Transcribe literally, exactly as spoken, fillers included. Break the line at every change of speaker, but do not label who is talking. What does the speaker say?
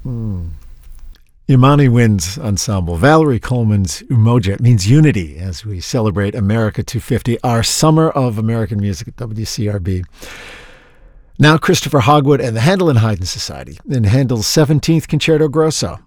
Mm. Imani Winds Ensemble, Valerie Coleman's Umoja means unity as we celebrate America two fifty, our Summer of American Music at W C R B. Now Christopher Hogwood and the Handel and Haydn Society in Handel's seventeenth Concerto Grosso.